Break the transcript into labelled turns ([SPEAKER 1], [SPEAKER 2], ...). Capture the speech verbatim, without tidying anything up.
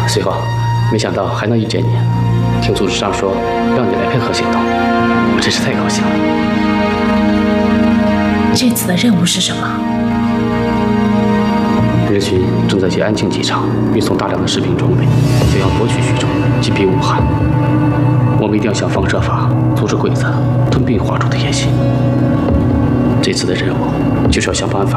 [SPEAKER 1] 随后，没想到还能遇见你。听组织上说，让你来配合行动，我真是太高兴了。
[SPEAKER 2] 这次的任务是什么？
[SPEAKER 1] 日军正在借安庆机场运送大量的士兵装备，想要夺取徐州，击毙武汉。我们一定要想方设法阻止鬼子吞并华州的野心。这次的任务就是要想办法